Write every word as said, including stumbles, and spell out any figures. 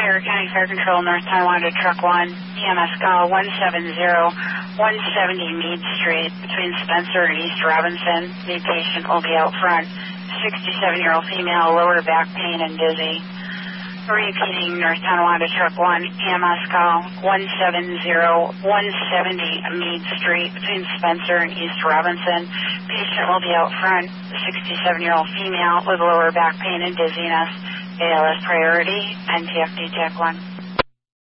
Cuyahoga County Fire Control, North Tonawanda, Truck one, E M S call one seven zero, one seventy Meade Street, between Spencer and East Robinson. The patient will be out front. sixty-seven-year-old female, lower back pain and dizzy. Repeating, North Tonawanda, Truck one, E M S call one seven zero, one seventy Meade Street, between Spencer and East Robinson. Patient will be out front. sixty-seven-year-old female with lower back pain and dizziness. A L S priority, N T F D T A C one.